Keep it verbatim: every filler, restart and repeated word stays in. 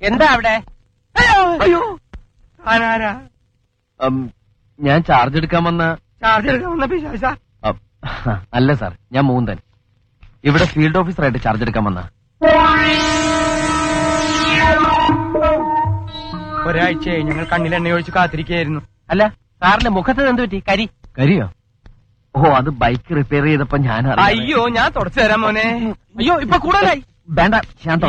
എന്താ അവിടെ? അയ്യോ ആരാ? ഞാൻ ചാർജ് എടുക്കാൻ വന്ന ചാർജ് എടുക്കാൻ വന്ന പിശാച? അല്ല സാർ, ഞാൻ മൂന്തൻ. ഇവിടെ ഫീൽഡ് ഓഫീസറായിട്ട് ചാർജ് എടുക്കാൻ വന്ന. ഒരാഴ്ചയായി ഞങ്ങൾ കണ്ണിൽ എണ്ണ ഒഴിച്ച് കാത്തിരിക്കുകയായിരുന്നു. അല്ല, സാറിന്റെ മുഖത്ത് എന്ത് പറ്റി? കരി കരിയോ? ഓ, അത് ബൈക്ക് റിപ്പയർ ചെയ്തപ്പോ ഞാൻ അയ്യോ, ഞാൻ തുടച്ചു തരാം മോനെ. അയ്യോ, ഇപ്പൊ കൂടുതലായി. വേണ്ട, ഞാൻ